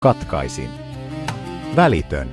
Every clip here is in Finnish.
Katkaisin. Välitön.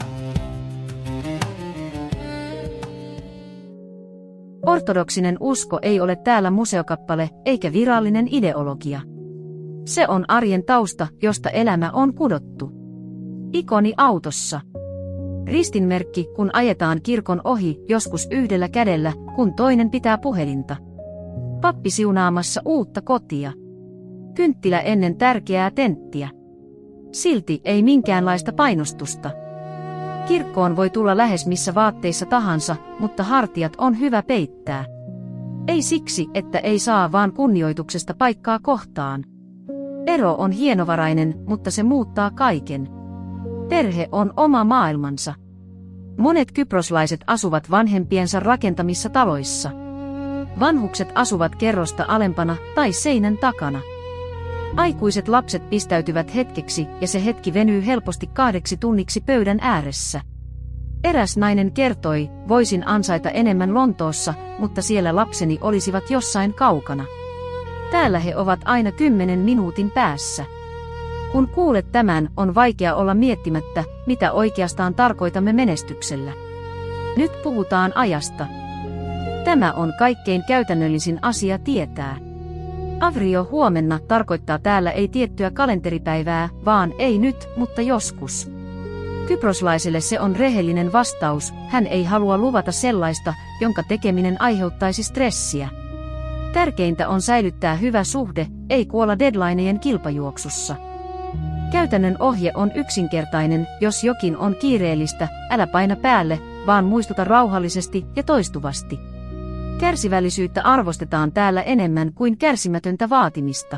Ortodoksinen usko ei ole täällä museokappale eikä virallinen ideologia. Se on arjen tausta, josta elämä on kudottu. Ikoni autossa. Ristinmerkki, kun ajetaan kirkon ohi, joskus yhdellä kädellä, kun toinen pitää puhelinta. Pappi siunaamassa uutta kotia. Kynttilä ennen tärkeää tenttiä. Silti ei minkäänlaista painostusta. Kirkkoon voi tulla lähes missä vaatteissa tahansa, mutta hartiat on hyvä peittää. Ei siksi, että ei saa, vaan kunnioituksesta paikkaa kohtaan. Ero on hienovarainen, mutta se muuttaa kaiken. Perhe on oma maailmansa. Monet kyproslaiset asuvat vanhempiensa rakentamissa taloissa. Vanhukset asuvat kerrosta alempana tai seinän takana. Aikuiset lapset pistäytyvät hetkeksi ja se hetki venyy helposti 2 tunniksi pöydän ääressä. Eräs nainen kertoi, voisin ansaita enemmän Lontoossa, mutta siellä lapseni olisivat jossain kaukana. Täällä he ovat aina 10 minuutin päässä. Kun kuulet tämän, on vaikea olla miettimättä, mitä oikeastaan tarkoitamme menestyksellä. Nyt puhutaan ajasta. Tämä on kaikkein käytännöllisin asia tietää. Avrio huomenna tarkoittaa täällä ei tiettyä kalenteripäivää, vaan ei nyt, mutta joskus. Kyproslaiselle se on rehellinen vastaus, hän ei halua luvata sellaista, jonka tekeminen aiheuttaisi stressiä. Tärkeintä on säilyttää hyvä suhde, ei kuolla deadlinejen kilpajuoksussa. Käytännön ohje on yksinkertainen, jos jokin on kiireellistä, älä paina päälle, vaan muistuta rauhallisesti ja toistuvasti. Kärsivällisyyttä arvostetaan täällä enemmän kuin kärsimätöntä vaatimista.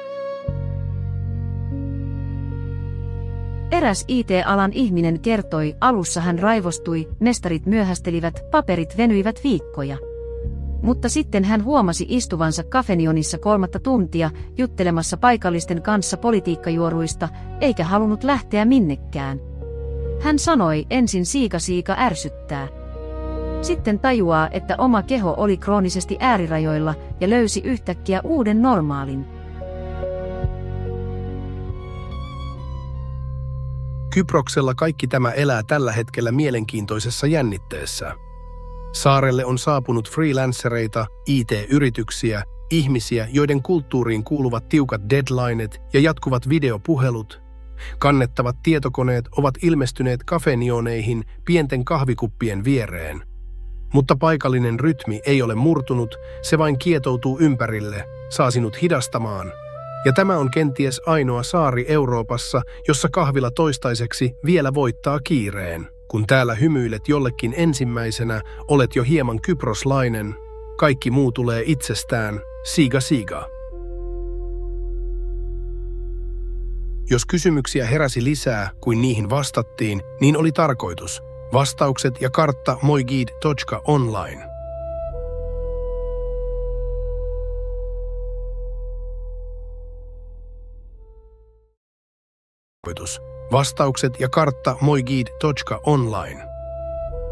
Eräs IT-alan ihminen kertoi, alussa hän raivostui, mestarit myöhästelivät, paperit venyivät viikkoja. Mutta sitten hän huomasi istuvansa kafenionissa 3 tuntia, juttelemassa paikallisten kanssa politiikkajuoruista, eikä halunnut lähteä minnekään. Hän sanoi, ensin siika ärsyttää. Sitten tajuaa, että oma keho oli kroonisesti äärirajoilla ja löysi yhtäkkiä uuden normaalin. Kyproksella kaikki tämä elää tällä hetkellä mielenkiintoisessa jännitteessä. Saarelle on saapunut freelancereita, IT-yrityksiä, ihmisiä, joiden kulttuuriin kuuluvat tiukat deadlinet ja jatkuvat videopuhelut. Kannettavat tietokoneet ovat ilmestyneet kafenioneihin pienten kahvikuppien viereen. Mutta paikallinen rytmi ei ole murtunut, se vain kietoutuu ympärille, saa sinut hidastamaan. Ja tämä on kenties ainoa saari Euroopassa, jossa kahvila toistaiseksi vielä voittaa kiireen. Kun täällä hymyilet jollekin ensimmäisenä, olet jo hieman kyproslainen. Kaikki muu tulee itsestään. Siga. Jos kysymyksiä heräsi lisää kuin niihin vastattiin, niin oli tarkoitus. Vastaukset ja kartta moiguide.online. Vastaukset ja kartta moiguide.online.